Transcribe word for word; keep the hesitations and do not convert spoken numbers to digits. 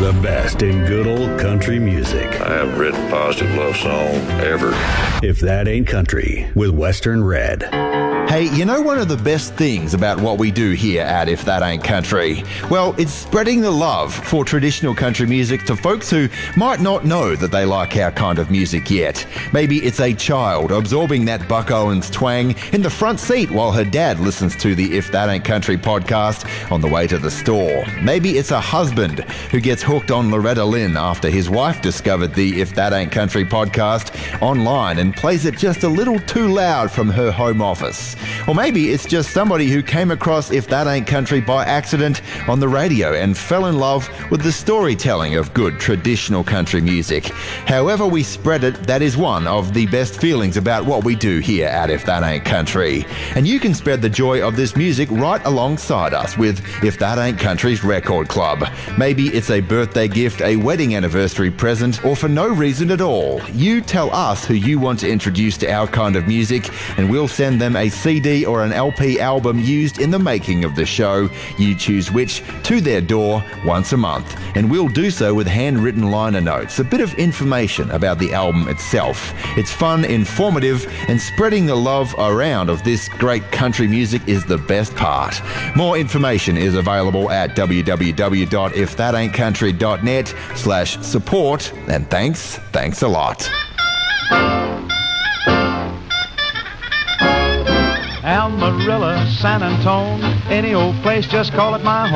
The best in good old country music. I haven't written a positive love song ever. If That Ain't Country with Western Red. Hey, you know one of the best things about what we do here at If That Ain't Country? Well, it's spreading the love for traditional country music to folks who might not know that they like our kind of music yet. Maybe it's a child absorbing that Buck Owens twang in the front seat while her dad listens to the If That Ain't Country podcast on the way to the store. Maybe it's a husband who gets hooked on Loretta Lynn after his wife discovered the If That Ain't Country podcast online and plays it just a little too loud from her home office. Or maybe it's just somebody who came across If That Ain't Country by accident on the radio and fell in love with the storytelling of good traditional country music. However we spread it, that is one of the best feelings about what we do here at If That Ain't Country. And you can spread the joy of this music right alongside us with If That Ain't Country's Record Club. Maybe it's a birthday gift, a wedding anniversary present, or for no reason at all. You tell us who you want to introduce to our kind of music, and we'll send them a C D or an L P album used in the making of the show. You choose which, to their door once a month. And we'll do so with handwritten liner notes, a bit of information about the album itself. It's fun, informative, and spreading the love around of this great country music is the best part. More information is available at w w w dot if that ain't country dot net slash support. And thanks, thanks a lot. Amarillo, San Antone, any old place, just call it my home.